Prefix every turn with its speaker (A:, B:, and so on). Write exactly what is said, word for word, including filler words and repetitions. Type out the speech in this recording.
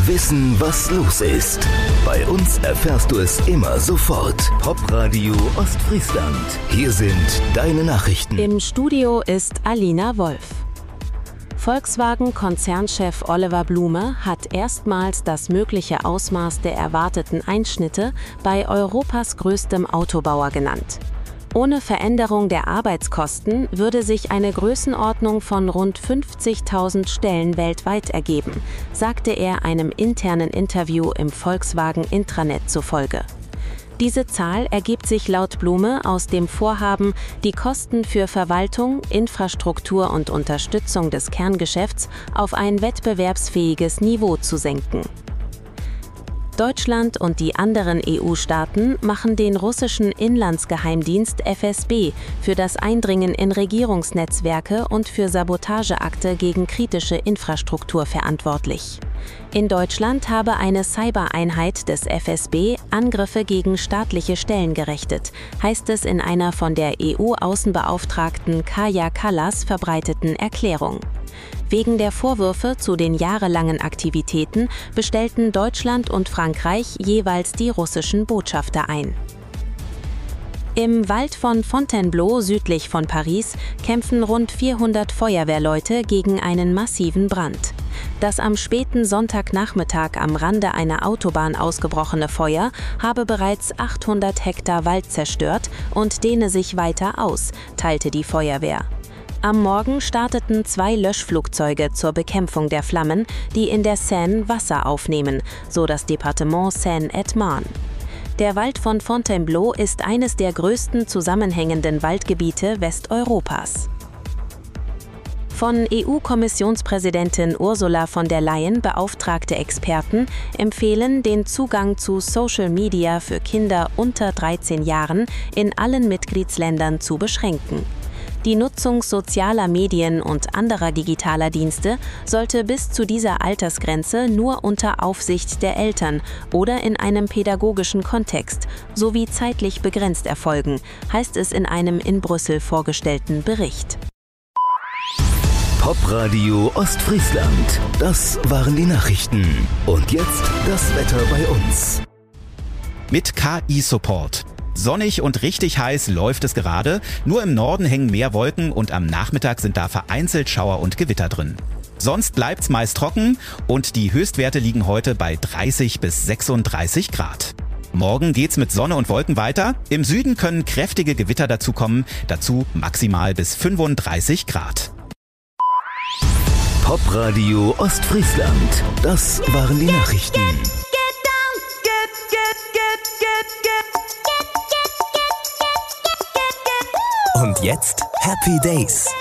A: Wissen, was los ist. Bei uns erfährst du es immer sofort. Popradio Ostfriesland. Hier sind deine Nachrichten.
B: Im Studio ist Alina Wolf. Volkswagen-Konzernchef Oliver Blume hat erstmals das mögliche Ausmaß der erwarteten Einschnitte bei Europas größtem Autobauer genannt. Ohne Veränderung der Arbeitskosten würde sich eine Größenordnung von rund fünfzigtausend Stellen weltweit ergeben, sagte er einem internen Interview im Volkswagen-Intranet zufolge. Diese Zahl ergibt sich laut Blume aus dem Vorhaben, die Kosten für Verwaltung, Infrastruktur und Unterstützung des Kerngeschäfts auf ein wettbewerbsfähiges Niveau zu senken. Deutschland und die anderen E U-Staaten machen den russischen Inlandsgeheimdienst F S B für das Eindringen in Regierungsnetzwerke und für Sabotageakte gegen kritische Infrastruktur verantwortlich. In Deutschland habe eine Cybereinheit des F S B Angriffe gegen staatliche Stellen gerichtet, heißt es in einer von der E U-Außenbeauftragten Kaja Kallas verbreiteten Erklärung. Wegen der Vorwürfe zu den jahrelangen Aktivitäten bestellten Deutschland und Frankreich jeweils die russischen Botschafter ein. Im Wald von Fontainebleau südlich von Paris kämpfen rund vierhundert Feuerwehrleute gegen einen massiven Brand. Das am späten Sonntagnachmittag am Rande einer Autobahn ausgebrochene Feuer habe bereits achthundert Hektar Wald zerstört und dehne sich weiter aus, teilte die Feuerwehr. Am Morgen starteten zwei Löschflugzeuge zur Bekämpfung der Flammen, die in der Seine Wasser aufnehmen, so das Departement Seine-et-Marne. Der Wald von Fontainebleau ist eines der größten zusammenhängenden Waldgebiete Westeuropas. Von E U-Kommissionspräsidentin Ursula von der Leyen beauftragte Experten empfehlen, den Zugang zu Social Media für Kinder unter dreizehn Jahren in allen Mitgliedsländern zu beschränken. Die Nutzung sozialer Medien und anderer digitaler Dienste sollte bis zu dieser Altersgrenze nur unter Aufsicht der Eltern oder in einem pädagogischen Kontext sowie zeitlich begrenzt erfolgen, heißt es in einem in Brüssel vorgestellten Bericht.
A: Popradio Ostfriesland. Das waren die Nachrichten. Und jetzt das Wetter bei uns.
C: Mit K I-Support. Sonnig und richtig heiß läuft es gerade, nur im Norden hängen mehr Wolken und am Nachmittag sind da vereinzelt Schauer und Gewitter drin. Sonst bleibt's meist trocken und die Höchstwerte liegen heute bei dreißig bis sechsunddreißig Grad. Morgen geht's mit Sonne und Wolken weiter. Im Süden können kräftige Gewitter dazukommen, dazu maximal bis fünfunddreißig Grad.
A: Popradio Ostfriesland. Das waren die Nachrichten. Und jetzt Happy Days.